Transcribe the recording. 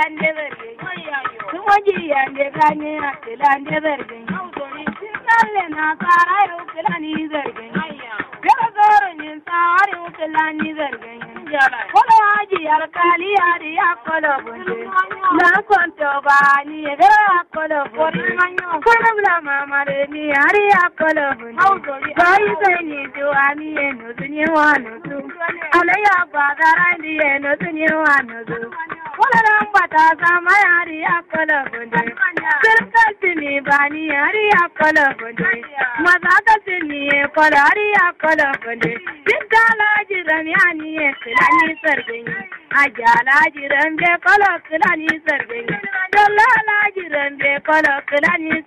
lande bergen tumoji yande ganye lande bergen nalle na sarayo kelani bergen bela zoro nin sarayo kelani bergen kola haji alkali ari akolo bunde na konto bani era akolo bunde kola bla mama re ni ari akolo bunde bai seni juani eno dunye wanu tu alaya badara ndi eno dunye wanu tu kola rambata sama ari akolo bunde sirkatini bani ari akolo bunde mazakatini kola ari akolo bunde bidala jirami ani kelani sargen ajala jirambe kola kelani sargen dalla jirambe kola kelani